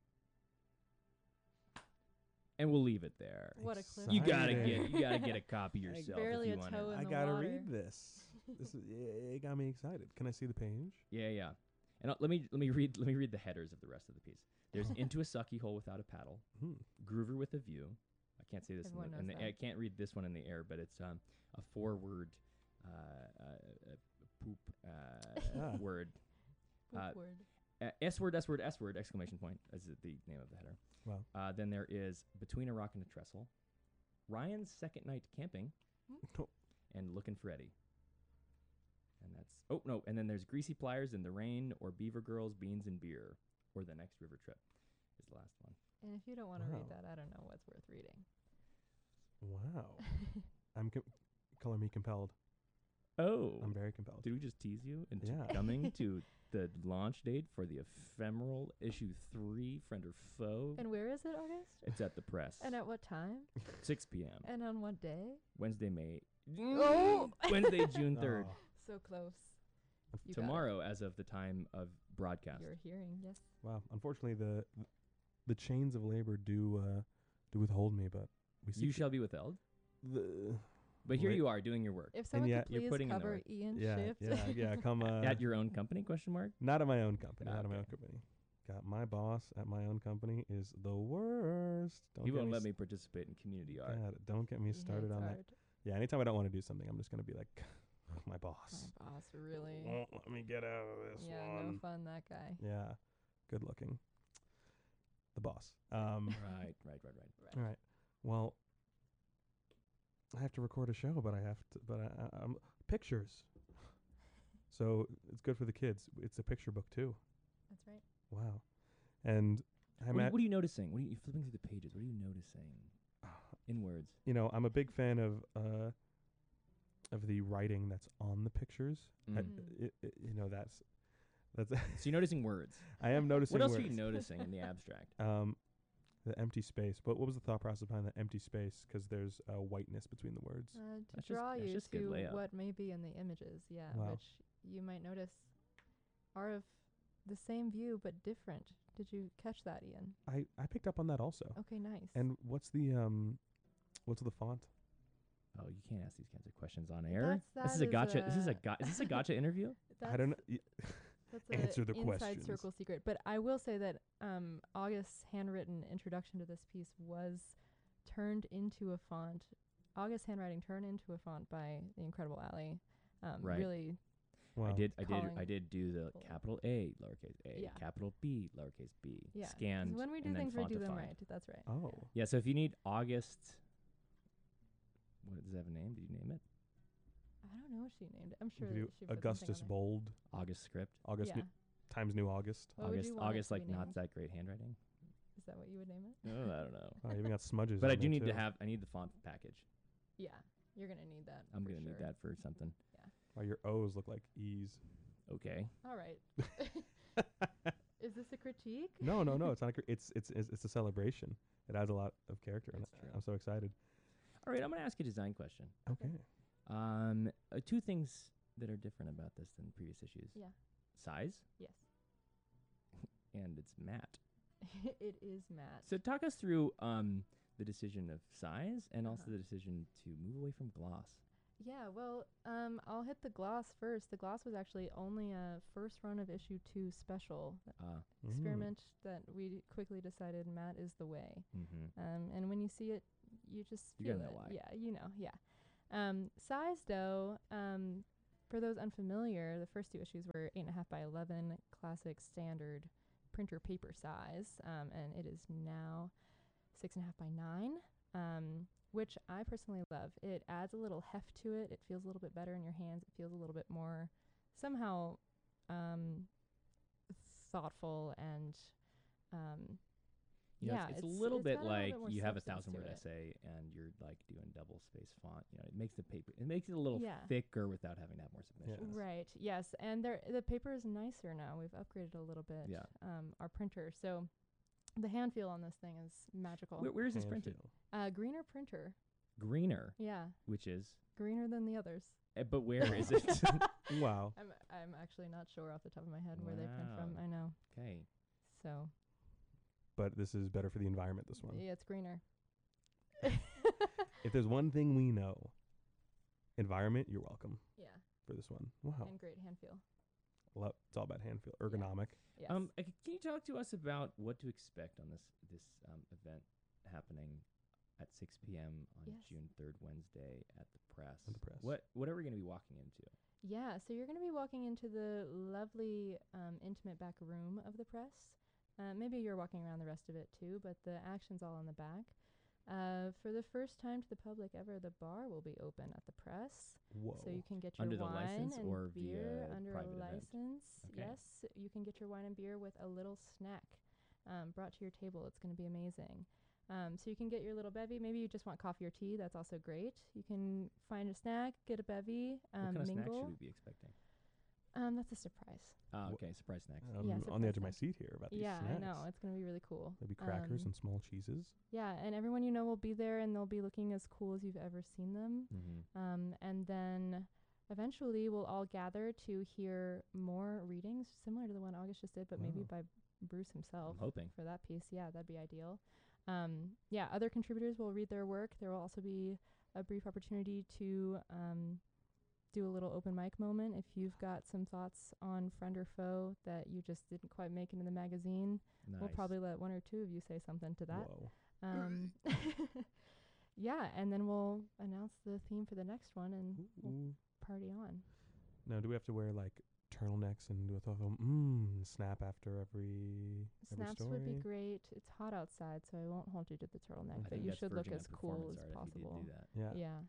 And we'll leave it there. What a cliff. You gotta Exciting. get you gotta get a copy yourself barely if a you want toe it. in I the gotta water. read this. This is it it got me excited. Can I see the page? Yeah, yeah. And uh, let me let me read let me read the headers of the rest of the piece. There's into a sucky hole without a paddle. Hmm. Groover with a view. I can't say this in Everyone the, in knows the I that. can't read this one in the air, but it's um a four word uh, uh, uh poop uh, Ah. word. Poop Uh, word. Uh, S word, S word, S word, exclamation point, as the the name of the header. Wow. Uh, then there is Between a Rock and a Trestle, Ryan's Second Night Camping, Oh. and Looking for Eddie. And that's, oh no, and then there's Greasy Pliers in the Rain, or Beaver Girls, Beans and Beer, or The Next River Trip is the last one. And if you don't want to read Wow. that, I don't know what's worth reading. Wow. I'm com- color me compelled. Oh, I'm very compelled. did we just tease you into Yeah. coming to the launch date for the ephemeral issue three, Friend or Foe? And where is it, August? It's at the press. And at what time? six p.m. And on what day? Wednesday, May. Oh! Wednesday, June third. Oh, So close. You got it. Tomorrow, as of the time of broadcast. You're hearing, yes. wow. Unfortunately, the the chains of labor do uh, do withhold me, but we seek You shall be withheld. the But here Wait. you are doing your work If someone yet could you're please putting in the cover work. Ian's yeah, shift. yeah, yeah. Come uh, at your own company? Question mark. not at my own company. Ah, Not at my own okay. company. Got my boss at my own company is the worst. Don't He get won't me let s- me participate in community art. God, don't get me He started hates on that. art. Yeah, anytime I don't want to do something, I'm just gonna be like, my boss My boss, really. won't let me get out of this Yeah, one. no fun, that guy. Yeah, good looking. The boss. Um, Right, right, right, right. all right. Well, I have to record a show, but I have to. But I, I, I'm pictures. So it's good for the kids. It's a picture book too. That's right. Wow. And I'm What, are- at. what are you noticing? What are you you're flipping through the pages? What are you noticing in words? You know, I'm a big fan of uh, of the writing that's on the pictures. I, Mm. Mm. it, it, you know, that's that's. So you're noticing words. I am noticing. What else words. are you noticing in the abstract? Um, the empty space. But what was the thought process behind the empty space? Because there's uh, whiteness between the words. Uh, to That's just- draw that's you just good to layout. what may be in the images, yeah, Wow. which you might notice are of the same view but different. Did you catch that, Ian? I, I picked up on that also. Okay, nice. And what's the um, what's the font? Oh, you can't ask these kinds of questions on air. That's- This is that a is gotcha. This is a a- ga- is this a gotcha interview? that's, I don't know. y- That's Answer a the inside questions. circle secret. But I will say that um, August's handwritten introduction to this piece was turned into a font. August's handwriting turned into a font by the incredible Ali. Um, Right. Really, Wow. I did. I did. Calling I did do the people. capital A, lowercase a, Yeah. capital B, lowercase b, yeah. 'cause scanned. when we do and then things, we do them fontified. right. That's right. Oh. Yeah. So if you need August, what does it have a name? Did you name it? I don't know what she named it. I'm You sure could do that she put Augustus something on Bold. August script. there. August Yeah. New, Times New August. What would August. you want it August to like be not named? that great handwriting. Is that what you would name it? No, I don't know. Oh, you even got smudges. But on I do there need to too. have. I need the font package. Yeah, you're gonna need that. I'm for gonna need sure. that for something. Oh, your O's look like E's. Okay. All right. Is this a critique? No, no, no. It's not. A, cr- it's it's it's it's a celebration. It adds a lot of character, and That's true. I'm so excited. All right. I'm gonna ask you a design question. Okay. Um, uh, two things that are different about this than previous issues. Yeah. Size Yes. and it's matte. It is matte. So talk us through um the decision of size and also Uh-huh. the decision to move away from gloss. Yeah, well, um, I'll hit the gloss first. The gloss was actually only a first run of issue two special Uh, Mm. experiment that we quickly decided matte is the way. mm-hmm. Um, and when you see it, you just You feel gotta know it. why. Yeah, you know, yeah. Um, size, though, um, for those unfamiliar, the first two issues were eight and a half by eleven, classic standard printer paper size, um, and it is now six and a half by nine, um, which I personally love. It adds a little heft to it. It feels a little bit better in your hands. It feels a little bit more somehow um, thoughtful and um, You know, yeah, it's, it's, it's- a little it's bit got a little like bit more you have a substance thousand to word it. essay and you're like doing double space font. You know, it makes the paper, it makes it a little Yeah. thicker without having to have more submissions. Right. Yes, and there the paper is nicer now. We've upgraded a little bit. Yeah. Um, our printer. So the hand feel on this thing is magical. Where, where is this Hand printed? feel. Uh, greener printer. Greener, Yeah, which is, greener than the others. uh, but where is it? Wow. I'm I'm actually not sure off the top of my head where they print from. Wow. I know. Okay. So But this is better for the environment. This one. yeah, it's greener. If there's one thing we know, environment. You're welcome Yeah, for this one. Wow. and great hand feel. Lo- it's all about hand feel, ergonomic. Yes. Um, uh, c- can you talk to us about what to expect on this this um, event happening at six p.m. on Yes. June third, Wednesday at the press? At the press. What what are we going to be walking into? Yeah, so you're going to be walking into the lovely, um, intimate back room of the press. Uh, maybe you're walking around the rest of it too, but the action's all in the back. Uh, for the first time to the public ever, the bar will be open at the press, Whoa. so you can get your Under the wine license and or beer via under a private event? license. Okay. Yes, you can get your wine and beer with a little snack um, brought to your table. It's going to be amazing. Um, so you can get your little bevy. Maybe you just want coffee or tea. That's also great. You can find a snack, get a bevy, um, what kind of snacks mingle. should we be expecting? Um, that's a surprise. Ah, Wh- okay, surprise snacks. I'm Yeah, on the edge of my surprise seat here about these Yeah, snacks. I know. It's going to be really cool. Maybe crackers Um, and small cheeses. Yeah, and everyone you know will be there, and they'll be looking as cool as you've ever seen them. Mm-hmm. Um, and then eventually we'll all gather to hear more readings similar to the one August just did, but maybe Wow. by Bruce himself I'm hoping. for that piece. Yeah, that'd be ideal. Um, yeah, other contributors will read their work. There will also be a brief opportunity to um, do a little open mic moment. If you've got some thoughts on Friend or Foe that you just didn't quite make into the magazine, Nice. we'll probably let one or two of you say something to that. Whoa. Um, yeah, and then we'll announce the theme for the next one and we'll Ooh. party on. Now, do we have to wear like turtlenecks and do a thought mmm snap after every every Snaps story? would be great. It's hot outside, so I won't hold you to the turtleneck, I but think you that's should look verging as on cool performance as art if you possible. did do that. Yeah. Yeah.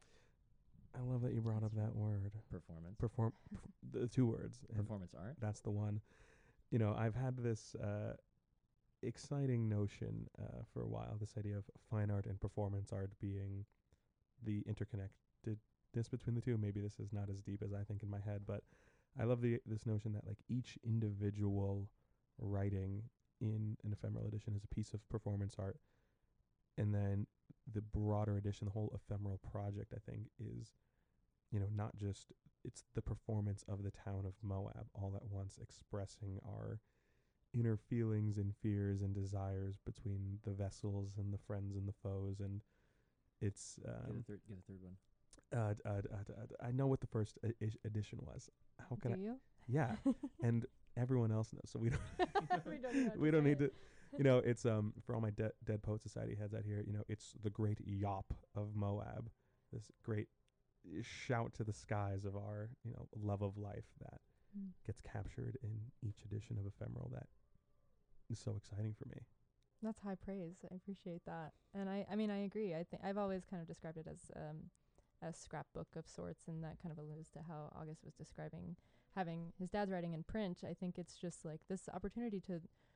I love that you brought up That's that word. Performance. Perform p- the two words. And Performance art. that's the one. You know, I've had this uh, exciting notion uh, for a while. This idea of fine art and performance art being the interconnectedness between the two. Maybe this is not as deep as I think in my head, but I love the this notion that like each individual writing in an ephemeral edition is a piece of performance art, and then the broader edition, the whole ephemeral project, I think, is, you know, not just it's the performance of the town of Moab all at once, expressing our inner feelings and fears and desires between the vessels and the friends and the foes, and it's Get um, a third. Get a third one. uh, d- uh, d- uh, d- uh, d- I know what the first e- ish edition was. How can Do I? you? Yeah, and everyone else knows, so we don't. we don't, even have we to don't say need to. it. You know, it's um for all my de- Dead Poet Society heads out here. You know, it's the great yop of Moab, this great uh, shout to the skies of our, you know, love of life that Mm. gets captured in each edition of Ephemeral. That is so exciting for me. That's high praise. I appreciate that. And I, I mean, I agree. I think I've always kind of described it as um, a scrapbook of sorts, and that kind of alludes to how August was describing having his dad's writing in print. I think it's just like this opportunity to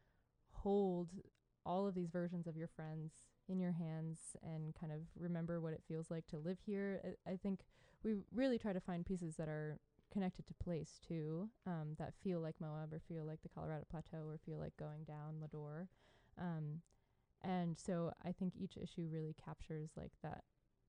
hold all of these versions of your friends in your hands and kind of remember what it feels like to live here. I, I think we really try to find pieces that are connected to place too, um, that feel like Moab or feel like the Colorado Plateau or feel like going down Lador. Um, and so I think each issue really captures like that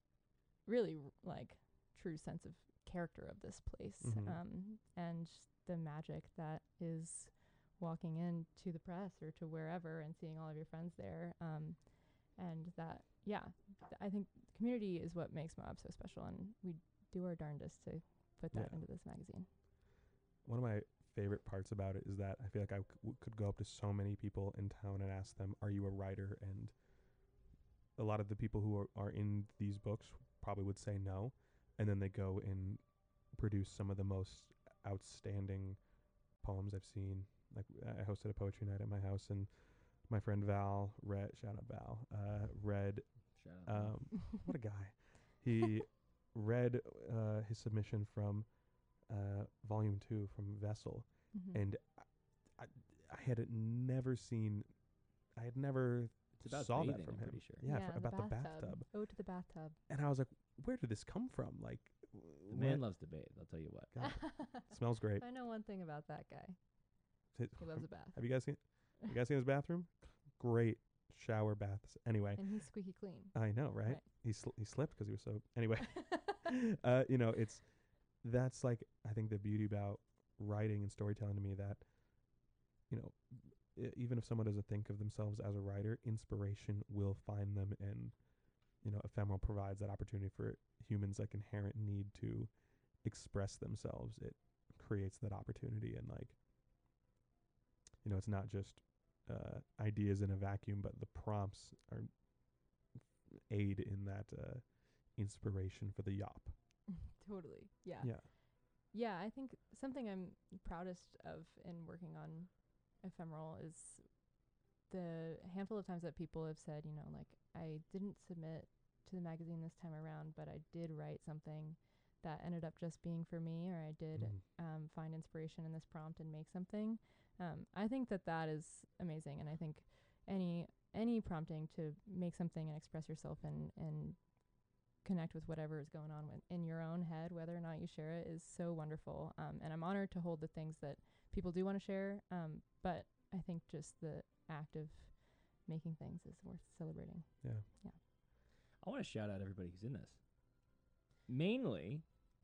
really r- like true sense of character of this place, Mhm. um, and the magic that is walking into the press or to wherever and seeing all of your friends there. Um, and that, yeah, th- I think community is what makes Moab so special, and we do our darndest to put that Yeah. into this magazine. One of my favorite parts about it is that I feel like I c- w- could go up to so many people in town and ask them, "Are you a writer?" And a lot of the people who are, are in these books probably would say no, and then they go and produce some of the most outstanding poems I've seen. Like I hosted a poetry night at my house, and my friend Val read, shout out Val, uh, read, Shout out. man. um, what a guy. He read uh, his submission from uh, volume two from Vessel, Mm-hmm. and I, I, I had never seen, I had never It's about saw bathing, that from I'm him. pretty sure. Yeah, fr- about the bathtub. Ode to the bathtub. And I was like, where did this come from? Like, The what- man loves to bathe. I'll tell you what. God, smells great. I know one thing about that guy. His- He loves a bath. Have you guys seen? You guys seen his bathroom? Great shower baths. Anyway, And he's squeaky clean. I know, right? Right. He sl- he slipped because he was so. Anyway, uh, you know, it's that's like I think the beauty about writing and storytelling to me that, you know, I- even if someone doesn't think of themselves as a writer, inspiration will find them, and you know, Ephemeral provides that opportunity for humans' like inherent need to express themselves. It creates that opportunity, and like, you know, it's not just uh, ideas in a vacuum, but the prompts are aid in that uh, inspiration for the yop. Totally. Yeah. Yeah. Yeah, I think something I'm proudest of in working on Ephemeral is the handful of times that people have said, you know, like, I didn't submit to the magazine this time around, but I did write something that ended up just being for me, or I did Mm. um, find inspiration in this prompt and make something. Um, I think that that is amazing, and I think any any prompting to make something and express yourself and and connect with whatever is going on with, in your own head, whether or not you share it, is so wonderful. Um, and I'm honored to hold the things that people do want to share. Um, but I think just the act of making things is worth celebrating. Yeah. I want to shout out everybody who's in this. Mainly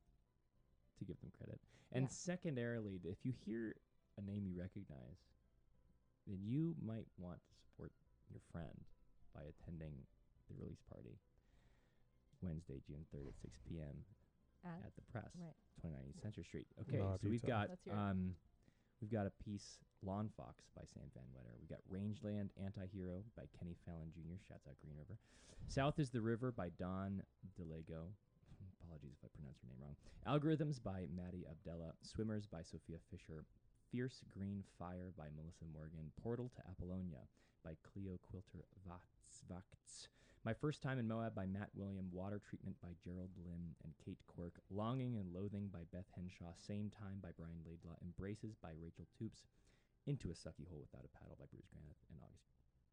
to give them credit. And Yeah. secondarily, th- if you hear a name you recognize, then you might want to support your friend by attending the release party Wednesday, June third at six p.m. At, at the Press, right. twenty-nine East Centre Street. Okay, Love so we've Utah. got Let's hear it. um, we've got a piece, Lawn Fox by Sam Van Wetter. We got Rangeland Antihero by Kenny Fallon Junior Shouts out Green River. South is the River by Don DeLego. Apologies if I pronounce her name wrong. Algorithms by Maddie Abdella. Swimmers by Sophia Fisher. Fierce Green Fire by Melissa Morgan. Portal to Apollonia by Cleo Quilter Vacts. My First Time in Moab by Matt William. Water Treatment by Gerald Lim and Kate Quirk. Longing and Loathing by Beth Henshaw. Same Time by Brian Laidlaw. Embraces by Rachel Toops. Into a Sucky Hole Without a Paddle by Bruce Granith and August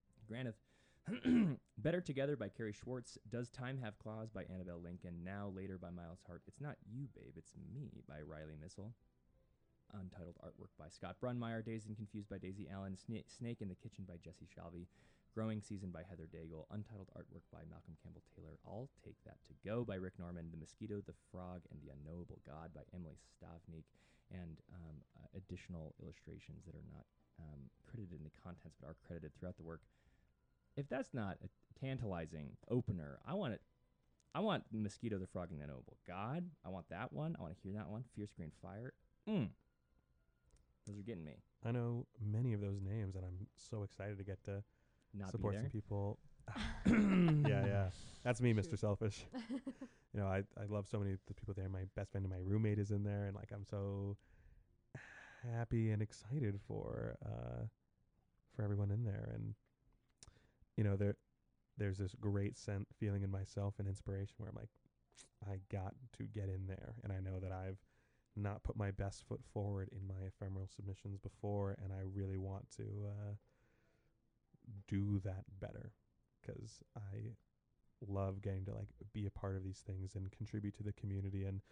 Granith. Better Together by Carrie Schwartz. Does Time Have Claws by Annabelle Lincoln. Now Later by Miles Hart. It's Not You, Babe, It's Me by Riley Missel. Untitled artwork by Scott Brunmeyer. Dazed and Confused by Daisy Allen. Sna- Snake in the Kitchen by Jesse Shalvey. Growing Season by Heather Daigle. Untitled artwork by Malcolm Campbell Taylor. I'll Take That to Go by Rick Norman. The Mosquito, the Frog, and the Unknowable God by Emily Stavnik. And um, uh, additional illustrations that are not um, credited in the contents but are credited throughout the work. If that's not a tantalizing opener, I want it. I want Mosquito, the Frog, and the Unknowable God. I want that one. I want to hear that one. Fierce Green Fire. Mm. Those are getting me. I know many of those names, and I'm so excited to get to Not support be there. some people. yeah, yeah. That's me, Mister Shoot. Selfish. You know, I, I love so many of the people there. My best friend and my roommate is in there, and like I'm so happy and excited for uh for everyone in there. And you know, there there's this great sen- feeling in myself and inspiration where I'm like, I got to get in there, and I know that I've not put my best foot forward in my ephemeral submissions before, and I really want to uh, do that better, because I love getting to like be a part of these things and contribute to the community. And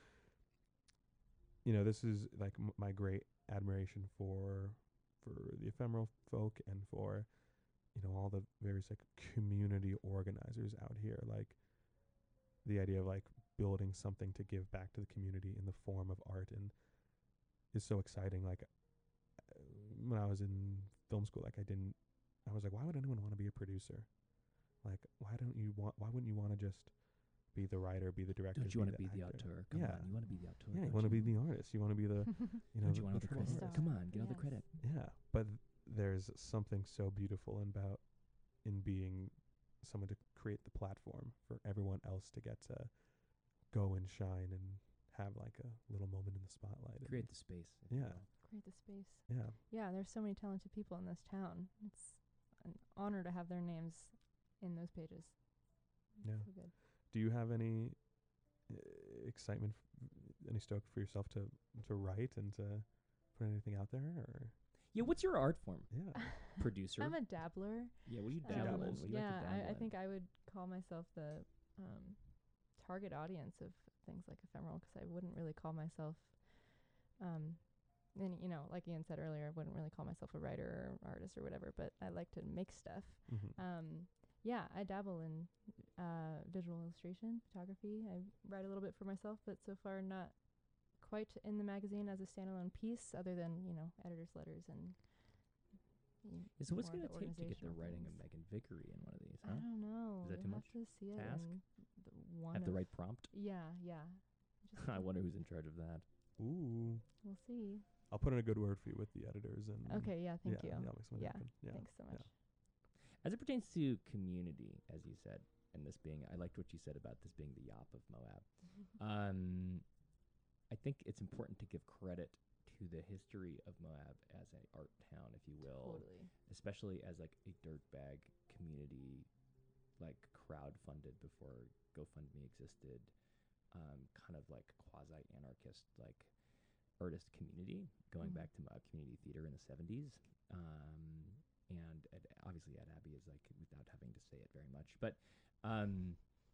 you know, this is like m- my great admiration for for the ephemeral folk and for you know all the various like community organizers out here. Like the idea of like building something to give back to the community in the form of art and is so exciting. Like uh, when I was in film school, like I didn't, I was like, why would anyone want to be a producer? Like, why don't you want, why wouldn't you want to just be the writer, be the director? Don't you want to be the actor? auteur? Come Yeah. on, you want to be the auteur. Yeah, you don't want to be the artist. You want to be the, you know, Don't you the, want all the the true credit? artist. Come on, get all the Yes. credit. Yeah, but th- there's something so beautiful about in being someone to create the platform for everyone else to get to go and shine and have like a little moment in the spotlight. and- Create the space. if you Yeah. will. Create the space. Yeah. Yeah, there's so many talented people in this town. It's an honor to have their names in those pages. Yeah. So good. Do you have any uh, excitement, f- any stoke for yourself to to write and to put anything out there? Or Yeah, what's your art form? yeah, Producer? I'm a dabbler. yeah, what do you She dabble in? dabbles. What do you yeah, like to dabble I, I in? think I would call myself the um, target audience of things like ephemeral, because I wouldn't really call myself, um, and you know, like Ian said earlier, I wouldn't really call myself a writer or artist or whatever. But I like to make stuff. mm-hmm. Um, yeah, I dabble in uh, visual illustration, photography. I write a little bit for myself, but so far not quite in the magazine as a standalone piece, other than you know editor's letters and. y- Yeah, so what's more going of to the take to get the organizational writing things. of Megan Vickery in one of these, I huh? don't know. Is that You'll too have much to see it task? in the one Have the of- right prompt? Yeah, yeah. Just I to- wonder who's in charge of that. Ooh, We'll see. I'll put in a good word for you with the editors and Okay, yeah, thank yeah, you. Yeah, I'll make something Yeah, happen. Yeah. Thanks so much. As it pertains to community, as you said, and this being, I liked what you said about this being the Yop of Moab. Um, I think it's important to give credit to the history of Moab as an art town, if you will, Totally. especially as like a dirtbag community, like crowd-funded before GoFundMe existed, um, kind of like quasi-anarchist, like artist community, going Mhm. back to Moab Community Theater in the seventies. Um, and at, obviously Ed Abbey is like, without having to say it very much, but um,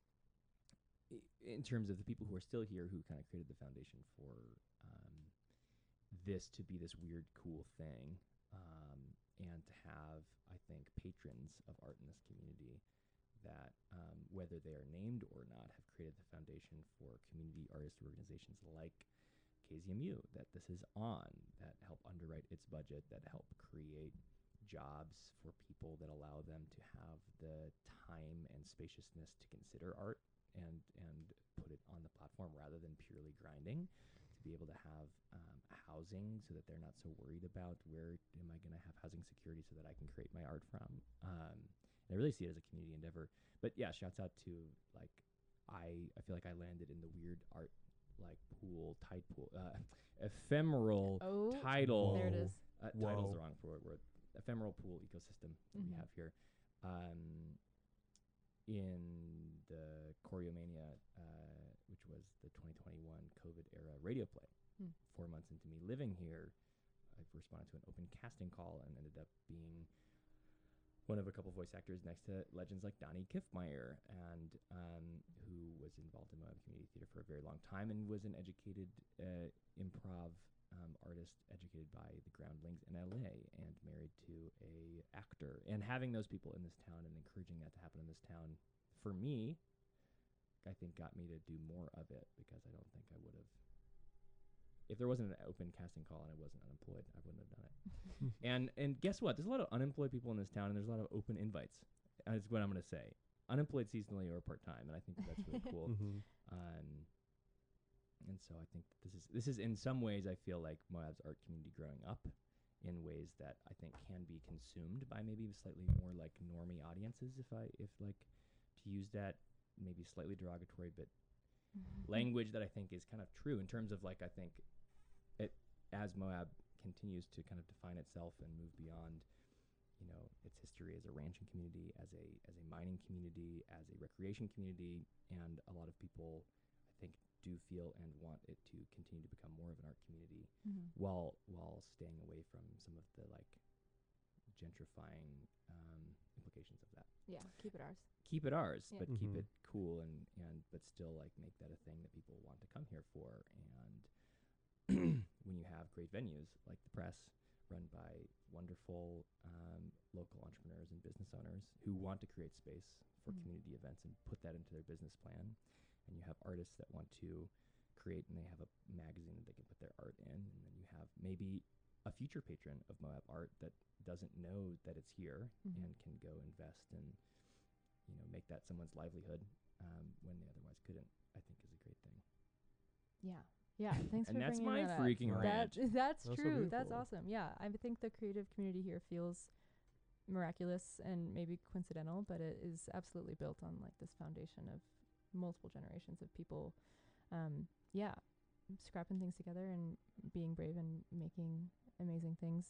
i- in terms of the people who are still here who kind of created the foundation for um, this to be this weird, cool thing, um, and to have, I think, patrons of art in this community that, um, whether they are named or not, have created the foundation for community artist organizations like K Z M U that this is on, that help underwrite its budget, that help create jobs for people that allow them to have the time and spaciousness to consider art and and put it on the platform rather than purely grinding, to be able to have um, housing so that they're not so worried about where am I going to have housing security so that I can create my art from. Um, and I really see it as a community endeavor. But yeah, shouts out to like I I feel like I landed in the weird art like pool, tide pool, uh, ephemeral Oh, tidal. there it is. Uh, tidal's Whoa. the wrong word. word. Ephemeral pool ecosystem that Mhm. we have here. Um, in the Choreomania, uh, which was the twenty twenty-one COVID era radio play. Hmm. Four months into me living here, I've responded to an open casting call and ended up being one of a couple voice actors next to legends like Donnie Kiffmeyer, and um, who was involved in Moab Community Theater for a very long time and was an educated uh, improv um, artist, educated by the Groundlings in L A and married to a actor. And having those people in this town and encouraging that to happen in this town, for me, I think got me to do more of it, because I don't think I would have. If there wasn't an open casting call and I wasn't unemployed, I wouldn't have done it. and and guess what? There's a lot of unemployed people in this town, and there's a lot of open invites. That's what I'm going to say. Unemployed seasonally or part time, and I think that that's really cool. Mm-hmm. Um, and so I think that this is this is in some ways, I feel like Moab's art community growing up in ways that I think can be consumed by maybe slightly more like normie audiences, if I if like to use that maybe slightly derogatory but language that I think is kind of true in terms of like I think it as Moab continues to kind of define itself and move beyond, you know, its history as a ranching community, as a as a mining community, as a recreation community, and a lot of people I think do feel and want it to continue to become more of an art community Mhm. while while staying away from some of the like gentrifying um, implications of that. Yeah, keep it ours. Keep it ours, Yeah. but keep Mhm. it cool and and but still like make that a thing that people want to come here for. And when you have great venues like the Press, run by wonderful um, local entrepreneurs and business owners who want to create space for Mhm. community events and put that into their business plan, and you have artists that want to create and they have a magazine that they can put their art in, and then you have maybe a future patron of Moab art that doesn't know that it's here Mhm. and can go invest and, you know, make that someone's livelihood um, when they otherwise couldn't, I think is a great thing. Yeah. Yeah. Thanks And for that's bringing my that up. freaking Right. rant. That, that's That's so true. That's beautiful. awesome. Yeah. I think the creative community here feels miraculous and maybe coincidental, but it is absolutely built on like this foundation of multiple generations of people. Um, yeah. Scrapping things together and being brave and making amazing things